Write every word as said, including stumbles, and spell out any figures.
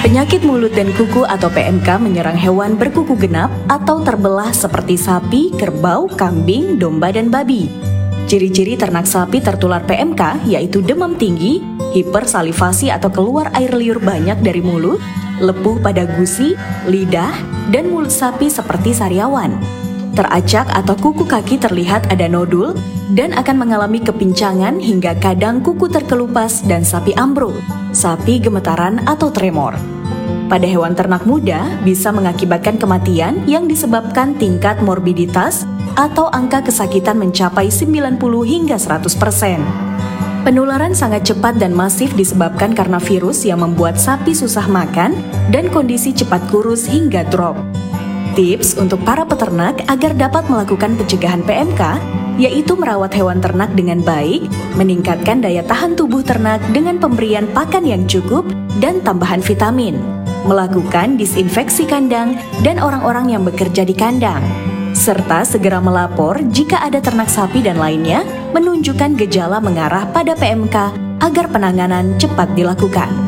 Penyakit mulut dan kuku atau P M K menyerang hewan berkuku genap atau terbelah seperti sapi, kerbau, kambing, domba, dan babi. Ciri-ciri ternak sapi tertular P M K yaitu demam tinggi, hipersalivasi atau keluar air liur banyak dari mulut, lepuh pada gusi, lidah, dan mulut sapi seperti sariawan. Teracak atau kuku kaki terlihat ada nodul dan akan mengalami kepincangan hingga kadang kuku terkelupas dan sapi ambruk, sapi gemetaran atau tremor. Pada hewan ternak muda bisa mengakibatkan kematian yang disebabkan tingkat morbiditas atau angka kesakitan mencapai sembilan puluh hingga seratus persen. Penularan sangat cepat dan masif disebabkan karena virus yang membuat sapi susah makan dan kondisi cepat kurus hingga drop. Tips untuk para peternak agar dapat melakukan pencegahan P M K yaitu merawat hewan ternak dengan baik, meningkatkan daya tahan tubuh ternak dengan pemberian pakan yang cukup dan tambahan vitamin, melakukan disinfeksi kandang dan orang-orang yang bekerja di kandang, serta segera melapor jika ada ternak sapi dan lainnya menunjukkan gejala mengarah pada P M K agar penanganan cepat dilakukan.